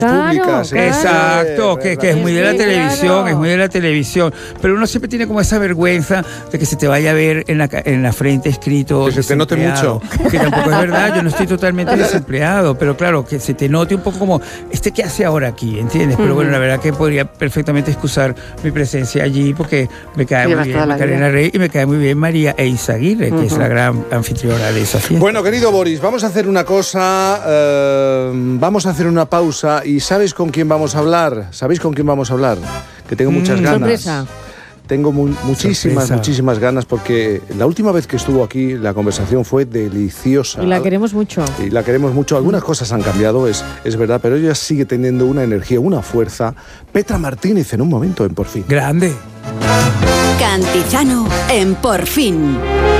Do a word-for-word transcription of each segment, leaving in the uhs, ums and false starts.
Claro, públicas. claro. Exacto, que, que es muy de la Sí, televisión, claro. es muy de la televisión. Pero uno siempre tiene como esa vergüenza de que se te vaya a ver en la, ca- en la frente escrito. Que se te note desempleado. mucho. Que tampoco es verdad, yo no estoy totalmente desempleado, pero claro, que se te note un poco como, ¿este qué hace ahora aquí? ¿Entiendes? Pero bueno, la verdad que podría perfectamente excusar mi presencia allí porque me cae Llevas muy toda bien la Macarena vida. Rey y me cae muy bien María Eizaguirre, que es la gran anfitriona de esa fiesta. Bueno, querido Boris, vamos a hacer una cosa, eh, vamos a hacer una pausa y ¿sabéis con quién vamos a hablar? ¿Sabéis con quién vamos a hablar? Que tengo muchas Mm. ganas. Sorpresa. Tengo mu- muchísimas, Sorpresa. muchísimas ganas porque la última vez que estuvo aquí la conversación fue deliciosa. Y la queremos mucho. Y la queremos mucho. Algunas cosas han cambiado, es, es verdad, pero ella sigue teniendo una energía, una fuerza. Petra Martínez en un momento en Por Fin. Grande. Cantizano en Por Fin.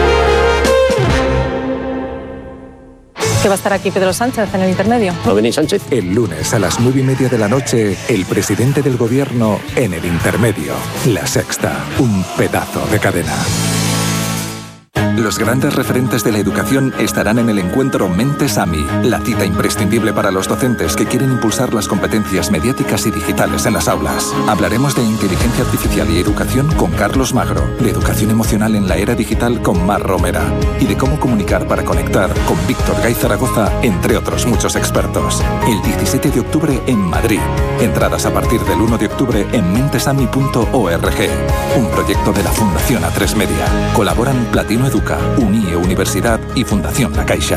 Que va a estar aquí Pedro Sánchez en el intermedio. ¿No venís, Sánchez? El lunes a las nueve y media de la noche, el presidente del gobierno en el intermedio. La Sexta, un pedazo de cadena. Los grandes referentes de la educación estarán en el encuentro Mentes AMI, la cita imprescindible para los docentes que quieren impulsar las competencias mediáticas y digitales en las aulas. Hablaremos de inteligencia artificial y educación con Carlos Magro, de educación emocional en la era digital con Mar Romera y de cómo comunicar para conectar con Víctor Gay Zaragoza, entre otros muchos expertos. El diecisiete de octubre en Madrid. Entradas a partir del uno de octubre en mentesami punto org. Un proyecto de la Fundación A tres Media. Colaboran Platino Educa, Unie Universidad y Fundación La Caixa.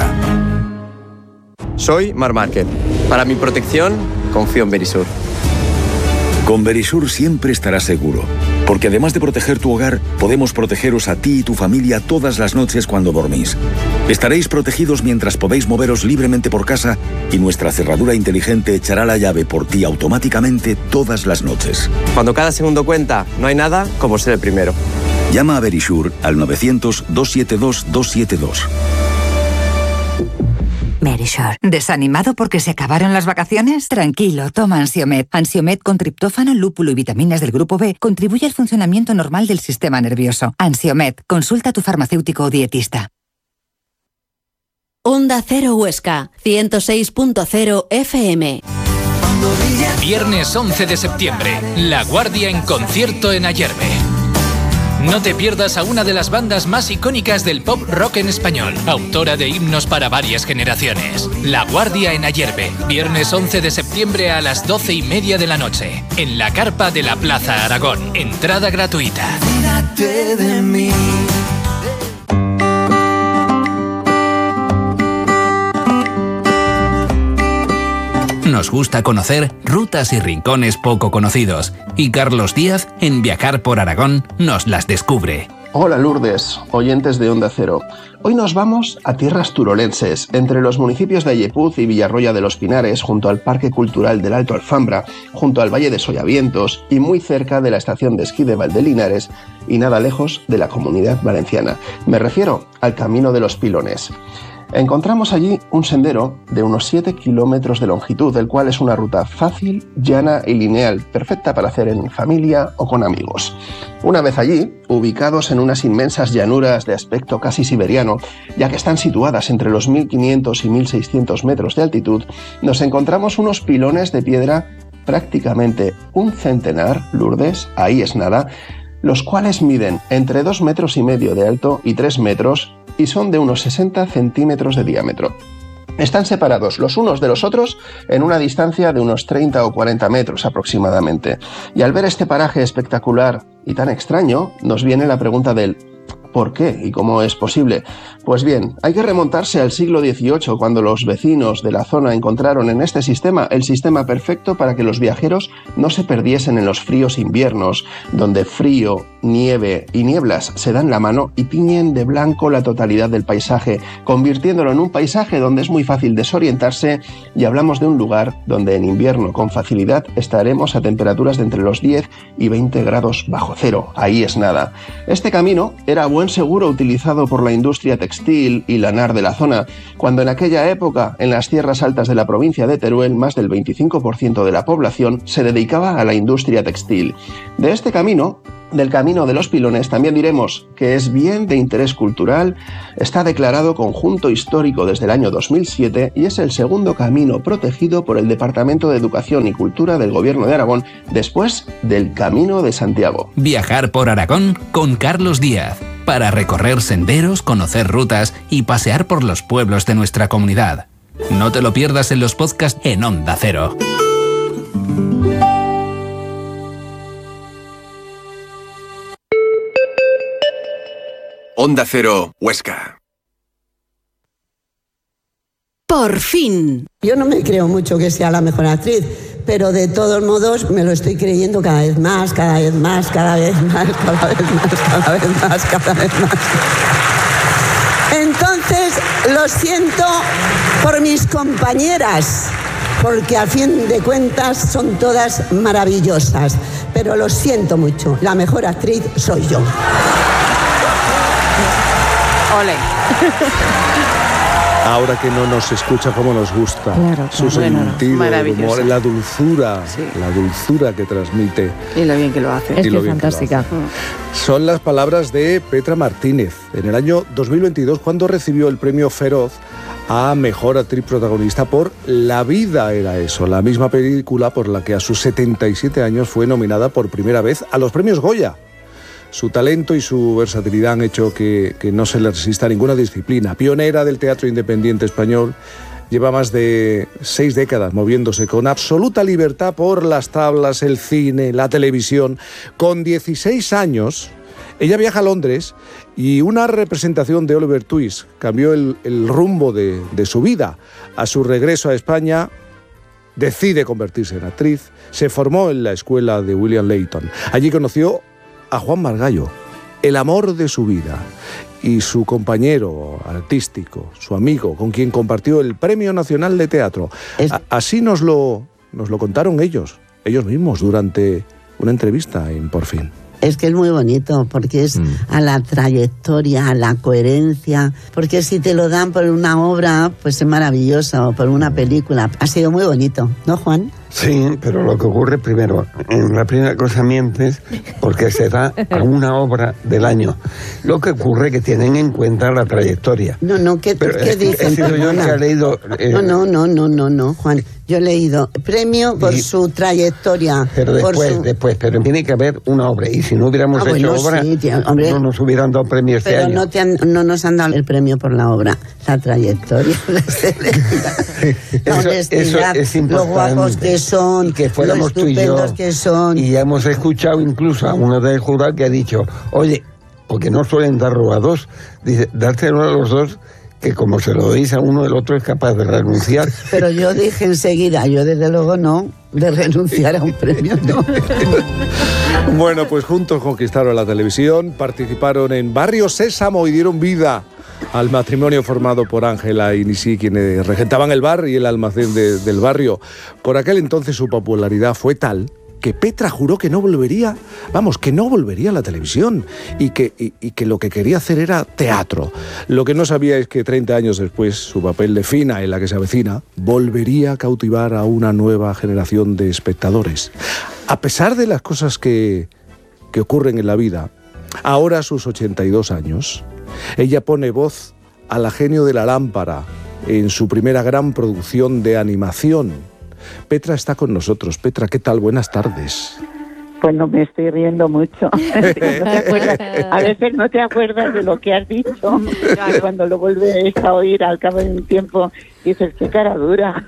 Soy Mar Márquez. Para mi protección, confío en Verisur. Con Verisur siempre estarás seguro, porque además de proteger tu hogar, podemos protegeros a ti y tu familia todas las noches cuando dormís. Estaréis protegidos mientras podéis moveros libremente por casa y nuestra cerradura inteligente echará la llave por ti automáticamente todas las noches. Cuando cada segundo cuenta, no hay nada como ser el primero. Llama a Verisur al novecientos, doscientos setenta y dos, doscientos setenta y dos. Verisure. ¿Desanimado porque se acabaron las vacaciones? Tranquilo, toma Ansiomed. Ansiomed con triptófano, lúpulo y vitaminas del grupo B contribuye al funcionamiento normal del sistema nervioso. Ansiomed, consulta a tu farmacéutico o dietista. Onda Cero Huesca, ciento seis punto cero F M. Viernes once de septiembre, La Guardia en concierto en Ayerbe. No te pierdas a una de las bandas más icónicas del pop rock en español, autora de himnos para varias generaciones. La Guardia en Ayerbe, viernes once de septiembre a las doce y media de la noche, en la carpa de la Plaza Aragón. Entrada gratuita. Cuídate de mí. Nos gusta conocer rutas y rincones poco conocidos, y Carlos Díaz, en Viajar por Aragón, nos las descubre. Hola Lourdes, oyentes de Onda Cero. Hoy nos vamos a tierras turolenses, entre los municipios de Ayepuz y Villarroya de los Pinares, junto al Parque Cultural del Alto Alfambra, junto al Valle de Sollavientos y muy cerca de la estación de esquí de Valdelinares y nada lejos de la Comunidad Valenciana. Me refiero al Camino de los Pilones. Encontramos allí un sendero de unos siete kilómetros de longitud, el cual es una ruta fácil, llana y lineal, perfecta para hacer en familia o con amigos. Una vez allí, ubicados en unas inmensas llanuras de aspecto casi siberiano, ya que están situadas entre los mil quinientos y mil seiscientos metros de altitud, nos encontramos unos pilones de piedra prácticamente un centenar, Lourdes, ahí es nada, los cuales miden entre dos metros y medio de alto y tres metros y son de unos sesenta centímetros de diámetro. Están separados los unos de los otros en una distancia de unos treinta o cuarenta metros aproximadamente. Y al ver este paraje espectacular y tan extraño, nos viene la pregunta del ¿por qué y cómo es posible? Pues bien, hay que remontarse al siglo dieciocho, cuando los vecinos de la zona encontraron en este sistema el sistema perfecto para que los viajeros no se perdiesen en los fríos inviernos, donde frío, nieve y nieblas se dan la mano y tiñen de blanco la totalidad del paisaje, convirtiéndolo en un paisaje donde es muy fácil desorientarse, y hablamos de un lugar donde en invierno con facilidad estaremos a temperaturas de entre los diez y veinte grados bajo cero. Ahí es nada. Este camino era buen seguro utilizado por la industria textil y lanar de la zona, cuando en aquella época, en las tierras altas de la provincia de Teruel, más del veinticinco por ciento de la población se dedicaba a la industria textil. De este camino del Camino de los Pilones también diremos que es bien de interés cultural, está declarado conjunto histórico desde el año dos mil siete y es el segundo camino protegido por el Departamento de Educación y Cultura del Gobierno de Aragón después del Camino de Santiago. Viajar por Aragón con Carlos Díaz, para recorrer senderos, conocer rutas y pasear por los pueblos de nuestra comunidad. No te lo pierdas en los podcasts en Onda Cero. Onda Cero, Huesca. Por fin. Yo no me creo mucho que sea la mejor actriz, pero de todos modos me lo estoy creyendo cada vez más, cada vez más, cada vez más, cada vez más, cada vez más, cada vez más. Entonces, lo siento por mis compañeras, porque a fin de cuentas son todas maravillosas, pero lo siento mucho, la mejor actriz soy yo. Ole. Ahora que no nos escucha como nos gusta, claro, su bueno, sentido del humor, la dulzura, sí. la dulzura que transmite. Y lo bien que lo hace. Es que es fantástica. Son las palabras de Petra Martínez en el año dos mil veintidós, cuando recibió el premio Feroz a Mejor Actriz Protagonista por La vida era eso, la misma película por la que a sus setenta y siete años fue nominada por primera vez a los premios Goya. Su talento y su versatilidad han hecho que, que no se le resista a ninguna disciplina. Pionera del teatro independiente español, lleva más de seis décadas moviéndose con absoluta libertad por las tablas, el cine, la televisión. Con dieciséis años, ella viaja a Londres y una representación de Oliver Twist cambió el, el rumbo de, de su vida. A su regreso a España, decide convertirse en actriz. Se formó en la escuela de William Layton. Allí conoció a Juan Margallo, el amor de su vida, y su compañero artístico, su amigo, con quien compartió el Premio Nacional de Teatro. Es... A- así nos lo, nos lo contaron ellos, ellos mismos, durante una entrevista en Por Fin. Es que es muy bonito, porque es mm. a la trayectoria, a la coherencia, porque si te lo dan por una obra, pues es maravilloso, o por una película. Ha sido muy bonito, ¿no, Juan? Sí, pero lo que ocurre primero, en la primera cosa mientes, porque se da a una obra del año. Lo que ocurre es que tienen en cuenta la trayectoria. No, no, ¿qué, pero ¿qué es, dicen? He sido yo el que ha leído... Eh, no, no, no, no, no, no, Juan. Yo he leído premio por y, su trayectoria. Pero después, su... después, pero tiene que haber una obra. Y si no hubiéramos ah, hecho bueno, obra, sí, tía, hombre, no nos hubieran dado premio este pero año. No, te han, no nos han dado el premio por la obra, la trayectoria, la excelencia, la honestidad, eso es lo guapos que son, y que fuéramos lo tú y yo. Que son. Y hemos escuchado incluso a uno del jurado que ha dicho, oye, porque no suelen darlo a dos, dice, dárselo a los dos, que como se lo deis a uno, el otro es capaz de renunciar. Pero yo dije enseguida, yo desde luego no, de renunciar a un premio, no. Bueno, pues juntos conquistaron la televisión, participaron en Barrio Sésamo y dieron vida al matrimonio formado por Ángela y Nisi, quienes regentaban el bar y el almacén de, del barrio. Por aquel entonces su popularidad fue tal que Petra juró que no volvería, vamos, que no volvería a la televisión y que, y, y que lo que quería hacer era teatro. Lo que no sabía es que treinta años después su papel de Fina en La que se avecina volvería a cautivar a una nueva generación de espectadores. A pesar de las cosas que, que ocurren en la vida, ahora a sus ochenta y dos años, ella pone voz a la genio de la lámpara en su primera gran producción de animación. Petra está con nosotros. Petra, ¿qué tal? Buenas tardes. Pues no me estoy riendo mucho. No te acuerdas, a veces no te acuerdas de lo que has dicho. Claro. Cuando lo vuelves a oír al cabo de un tiempo, dices, qué cara dura.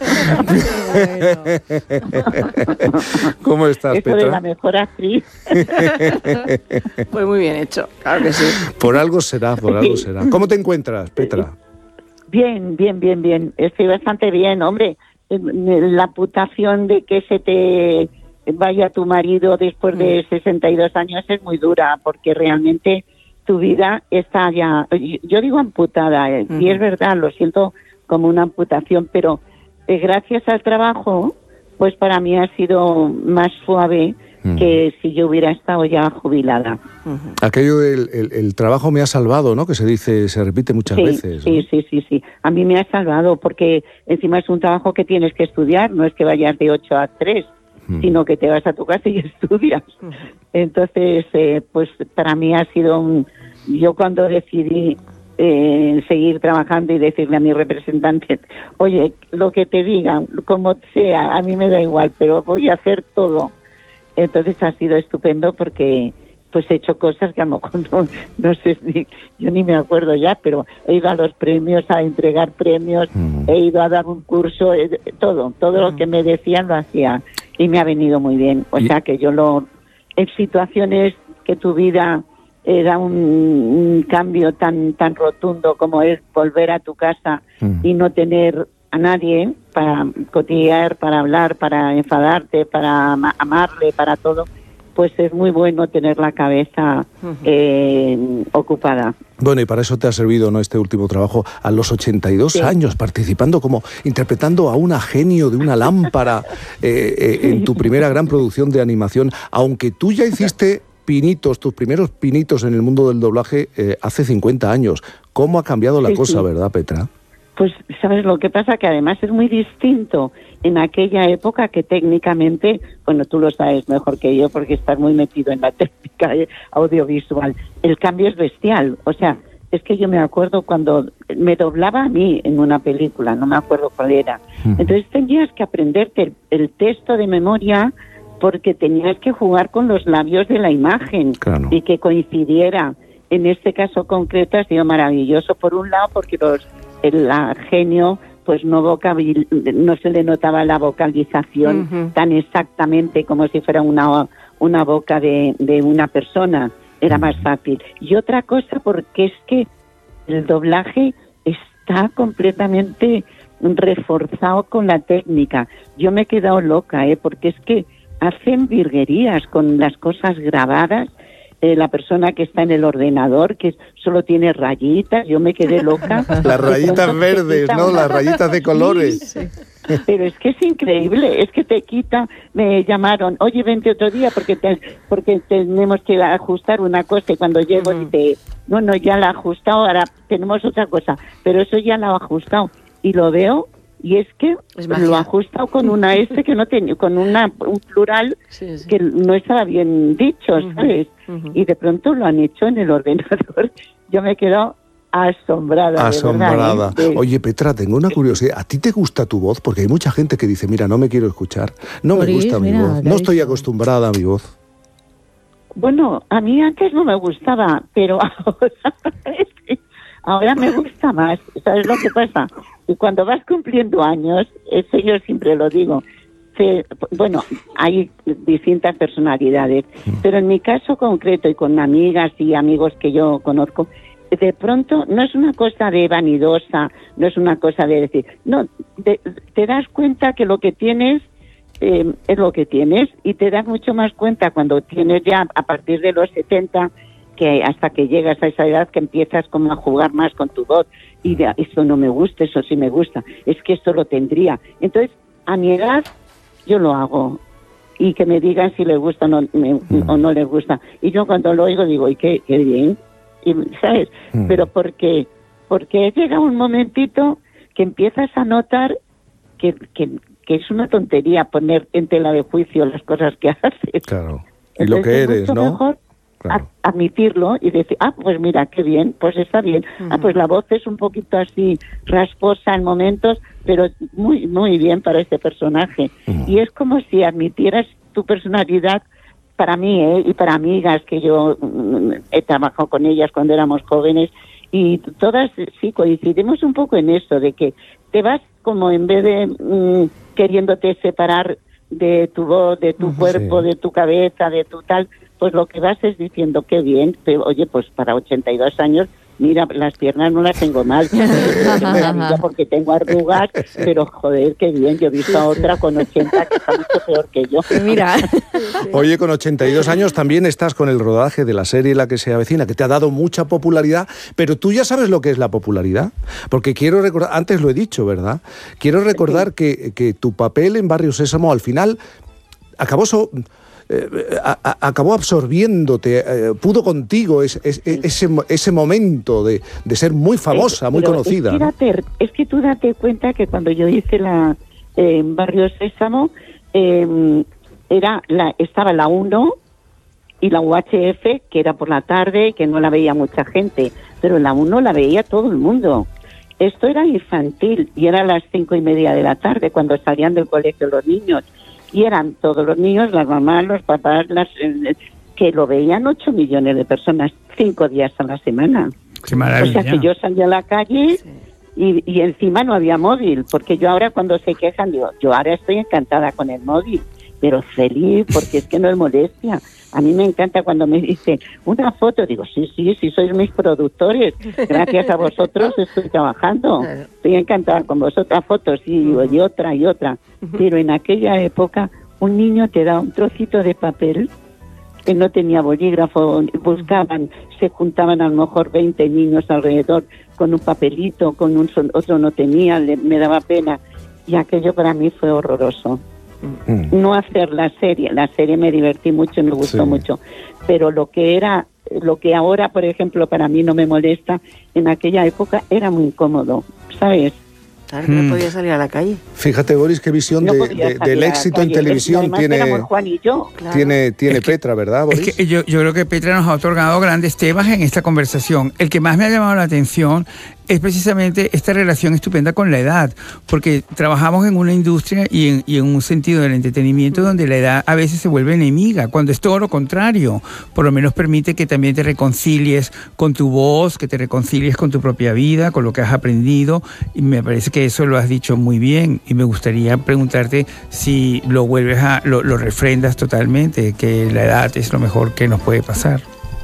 ¿Cómo estás, Eso Petra? de la mejor actriz. Pues muy bien hecho, claro que sí. Por algo será, por algo será. ¿Cómo te encuentras, Petra? Bien, bien, bien, bien. Estoy bastante bien, hombre. La amputación de que se te vaya tu marido después de sesenta y dos años es muy dura, porque realmente tu vida está ya, yo digo amputada, eh, uh-huh. y es verdad, lo siento como una amputación, pero eh, gracias al trabajo, pues para mí ha sido más suave uh-huh. que si yo hubiera estado ya jubilada. Uh-huh. Aquello del el, el trabajo me ha salvado, ¿no? Que se dice, se repite muchas sí, veces. Sí, ¿no? sí, sí, sí. A mí me ha salvado porque encima es un trabajo que tienes que estudiar, no es que vayas de ocho a tres. mm. sino que te vas a tu casa y estudias. Mm. Entonces, eh, pues para mí ha sido un... Yo cuando decidí eh, seguir trabajando y decirle a mi representante, oye, lo que te digan, como sea, a mí me da igual, pero voy a hacer todo. Entonces ha sido estupendo porque pues he hecho cosas que a lo mejor no, no sé, ni, yo ni me acuerdo ya, pero he ido a los premios, a entregar premios, mm. he ido a dar un curso, eh, todo, todo mm. lo que me decían lo hacía y me ha venido muy bien. O y... sea que yo lo, en situaciones que tu vida era un, un cambio tan, tan rotundo como es volver a tu casa mm. y no tener a nadie para cotillear, para hablar, para enfadarte, para ama- amarle, para todo, pues es muy bueno tener la cabeza eh, ocupada. Bueno, y para eso te ha servido, ¿no?, este último trabajo a los ochenta y dos sí. años, participando como, interpretando a una genio de una lámpara eh, eh, en tu primera gran producción de animación, aunque tú ya hiciste pinitos, tus primeros pinitos en el mundo del doblaje eh, hace cincuenta años. ¿Cómo ha cambiado la sí, cosa, sí. verdad, Petra? Pues, ¿sabes lo que pasa? Que además es muy distinto en aquella época que técnicamente, bueno, tú lo sabes mejor que yo porque estás muy metido en la técnica audiovisual, el cambio es bestial. O sea, es que yo me acuerdo cuando me doblaba a mí en una película, no me acuerdo cuál era. Uh-huh. Entonces tenías que aprenderte el, el texto de memoria porque tenías que jugar con los labios de la imagen claro. y que coincidiera. En este caso concreto ha sido maravilloso, por un lado porque los el genio pues no vocabil, no se le notaba la vocalización uh-huh. tan exactamente como si fuera una una boca de, de una persona, era uh-huh. más fácil. Y otra cosa porque es que el doblaje está completamente reforzado con la técnica. Yo me he quedado loca, ¿eh? Porque es que hacen virguerías con las cosas grabadas. Eh, la persona que está en el ordenador, que solo tiene rayitas, yo me quedé loca. Las rayitas verdes, ¿no? Las rayitas de colores. Sí, pero es que es increíble, es que te quita, me llamaron, oye, vente otro día porque te, porque tenemos que ajustar una cosa y cuando llego uh-huh. dice, no, no, ya la he ajustado, ahora tenemos otra cosa, pero eso ya la he ajustado y lo veo. Y es que es lo ha ajustado con una S que no tenía, con una un plural sí, sí. que no estaba bien dicho, ¿sabes? Uh-huh, uh-huh. Y de pronto lo han hecho en el ordenador. Yo me quedo asombrada. Asombrada. De verdad, ¿eh? Oye, Petra, tengo una curiosidad. ¿A ti te gusta tu voz? Porque hay mucha gente que dice, mira, no me quiero escuchar, no Boris, me gusta mira, mi voz, no estoy acostumbrada a mi voz. Bueno, a mí antes no me gustaba, pero ahora, ahora me gusta más. ¿Sabes lo que pasa? Y cuando vas cumpliendo años, eso yo siempre lo digo, se, bueno, hay distintas personalidades, pero en mi caso concreto y con amigas y amigos que yo conozco, de pronto no es una cosa de vanidosa, no es una cosa de decir, no, de, te das cuenta que lo que tienes eh, es lo que tienes y te das mucho más cuenta cuando tienes ya a partir de los setenta, que hasta que llegas a esa edad que empiezas como a jugar más con tu voz y de, eso no me gusta, eso sí me gusta, es que esto lo tendría. Entonces, a mi edad yo lo hago y que me digan si les gusta o no, me, mm. o no les gusta. Y yo cuando lo oigo digo, y qué, qué bien, y, ¿sabes? Mm. Pero porque porque llega un momentito que empiezas a notar que, que, que es una tontería poner en tela de juicio las cosas que haces. Claro, y entonces, lo que eres, ¿no? Mejor claro. a, admitirlo y decir, ah, pues mira, qué bien, pues está bien. Uh-huh. Ah, pues la voz es un poquito así rasposa en momentos, pero muy muy bien para este personaje. Uh-huh. Y es como si admitieras tu personalidad para mí, ¿eh? Y para amigas que yo mm, he trabajado con ellas cuando éramos jóvenes, y todas sí coincidimos un poco en eso, de que te vas como en vez de mm, queriéndote separar de tu voz, de tu uh-huh, cuerpo, sí. de tu cabeza, de tu tal, pues lo que vas es diciendo qué bien, pero, oye, pues para ochenta y dos años, mira, las piernas no las tengo mal, porque tengo arrugas, pero joder, qué bien, yo he visto a otra con ochenta que está mucho peor que yo. Mira. Oye, con ochenta y dos años también estás con el rodaje de la serie La que se avecina, que te ha dado mucha popularidad, pero tú ya sabes lo que es la popularidad, porque quiero recordar, antes lo he dicho, ¿verdad? Quiero recordar sí. que, que tu papel en Barrio Sésamo al final acabó... So, Eh, a, a, acabó absorbiéndote, eh, pudo contigo es, es, es, ese, ese momento de, de ser muy famosa, muy conocida. Es que, date, es que tú date cuenta que cuando yo hice la eh, Barrio Sésamo, eh, era la, estaba la uno y la U H F, que era por la tarde, que no la veía mucha gente, pero la uno la veía todo el mundo. Esto era infantil y era a las cinco y media de la tarde cuando salían del colegio los niños. Y eran todos los niños, las mamás, los papás, las eh, que lo veían ocho millones de personas, cinco días a la semana. ¡Qué maravilla! O sea que yo salía a la calle y, y encima no había móvil, porque yo ahora cuando se quejan digo, yo ahora estoy encantada con el móvil, pero feliz porque es que no es molestia. A mí me encanta cuando me dice una foto, digo, sí, sí, sí, sois mis productores, gracias a vosotros estoy trabajando, estoy encantada con vosotras fotos, y digo, y otra, y otra. Pero en aquella época un niño te da un trocito de papel, que no tenía bolígrafo, buscaban, se juntaban a lo mejor veinte niños alrededor con un papelito, con un otro no tenía, le, me daba pena, y aquello para mí fue horroroso. Mm. No hacer la serie, la serie me divertí mucho, me gustó sí. mucho, pero lo que era, lo que ahora, por ejemplo, para mí no me molesta, en aquella época era muy incómodo, ¿sabes? Claro, no podía salir a la calle. Fíjate, Boris, qué visión no de, de, del éxito en televisión tiene, Juan y yo. Claro. tiene, tiene es que, Petra, ¿verdad, Boris? Es que yo, yo creo que Petra nos ha otorgado grandes temas en esta conversación. El que más me ha llamado la atención es precisamente esta relación estupenda con la edad, porque trabajamos en una industria y en, y en un sentido del entretenimiento donde la edad a veces se vuelve enemiga, cuando es todo lo contrario. Por lo menos permite que también te reconcilies con tu voz, que te reconcilies con tu propia vida, con lo que has aprendido, y me parece que eso lo has dicho muy bien, y me gustaría preguntarte si lo vuelves a, lo, lo refrendas totalmente, que la edad es lo mejor que nos puede pasar.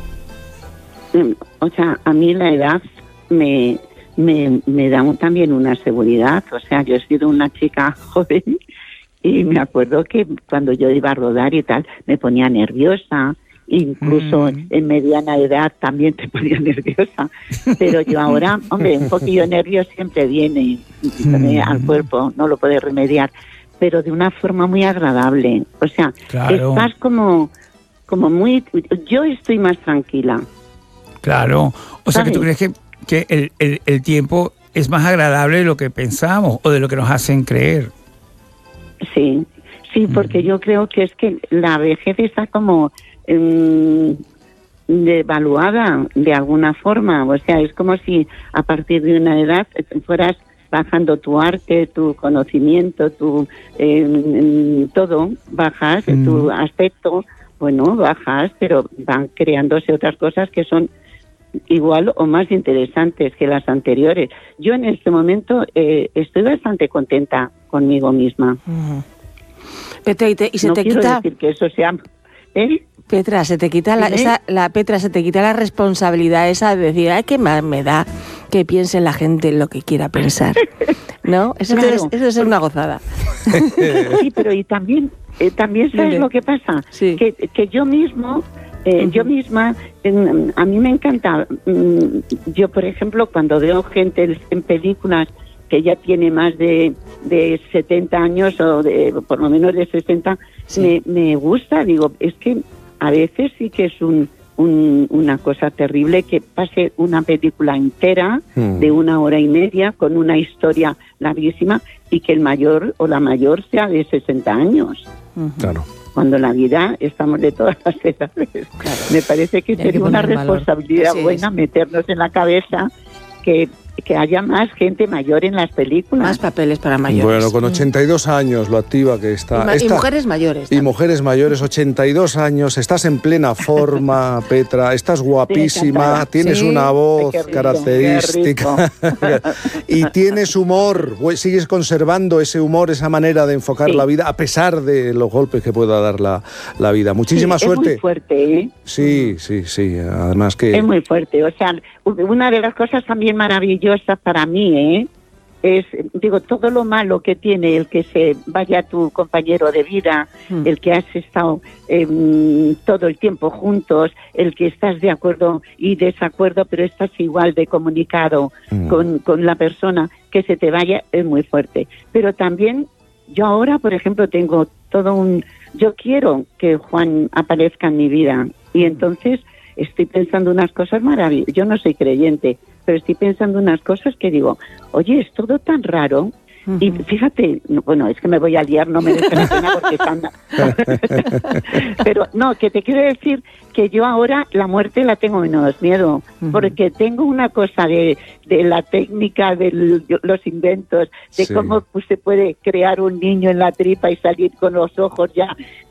O sea, a mí la edad me... Me, me da un, también una seguridad, o sea, yo he sido una chica joven y me acuerdo que cuando yo iba a rodar y tal, me ponía nerviosa, incluso mm. en mediana edad también te ponía nerviosa, pero yo ahora, hombre, un poquillo de nervios siempre viene mm. al cuerpo, no lo puedes remediar, pero de una forma muy agradable, o sea, claro. estás como, como muy, yo estoy más tranquila. Claro, o sea, ¿sabes? Que tú crees que que el, el, el tiempo es más agradable de lo que pensamos o de lo que nos hacen creer. Sí, sí, porque mm. yo creo que es que la vejez está como um, devaluada de alguna forma, o sea, es como si a partir de una edad fueras bajando tu arte, tu conocimiento, tu eh, todo, bajas, mm. tu aspecto, bueno, bajas, pero van creándose otras cosas que son igual o más interesantes que las anteriores. Yo en este momento eh, estoy bastante contenta conmigo misma. Uh-huh. Petra, y, te, y se no te quiero quita... decir que eso sea... ¿Eh? Petra, se te quita la, esa, la Petra, se te quita la responsabilidad esa de decir, ay, qué mal me da que piense la gente lo que quiera pensar. ¿No? Eso, claro. es, eso es una gozada. Sí, pero y también, eh, también ¿sabes lo que pasa? Sí. Que, que yo mismo... Eh, uh-huh. Yo misma, en, a mí me encanta, yo por ejemplo cuando veo gente en películas que ya tiene más de, de setenta años o de, por lo menos de sesenta, sí. me, me gusta, digo, es que a veces sí que es un, un, una cosa terrible que pase una película entera uh-huh. de una hora y media con una historia larguísima y que el mayor o la mayor sea de sesenta años. Uh-huh. Claro. Cuando en la vida estamos de todas las edades. Claro. Me parece que sería una responsabilidad buena es. meternos en la cabeza que, que haya más gente mayor en las películas. Más papeles para mayores. Bueno, con ochenta y dos años lo activa que está. Y, ma- esta, y mujeres mayores. Y también. mujeres mayores, ochenta y dos años, estás en plena forma, Petra, estás guapísima, sí, tienes sí. una voz rico, característica y tienes humor, sigues conservando ese humor, esa manera de enfocar sí. la vida, a pesar de los golpes que pueda dar la, la vida. Muchísima sí, suerte. Es muy fuerte, ¿eh? Sí, sí, sí, además que... Es muy fuerte, o sea, una de las cosas también maravillosas para mí, ¿eh? Es, digo, todo lo malo que tiene el que se vaya tu compañero de vida, mm. el que has estado eh, todo el tiempo juntos, el que estás de acuerdo y desacuerdo, pero estás igual de comunicado mm. con, con la persona, que se te vaya, es muy fuerte. Pero también, yo ahora, por ejemplo, tengo todo un... Yo quiero que Juan aparezca en mi vida y entonces estoy pensando unas cosas maravillosas. Yo no soy creyente, pero estoy pensando unas cosas que digo, oye, es todo tan raro Uh-huh. Y fíjate, bueno, es que me voy a liar, no me dejes la pena porque están... Pero no, que te quiero decir que yo ahora la muerte la tengo menos miedo, uh-huh. porque tengo una cosa de, de la técnica, de los inventos, de sí. cómo pues, se puede crear un niño en la tripa y salir con los ojos ya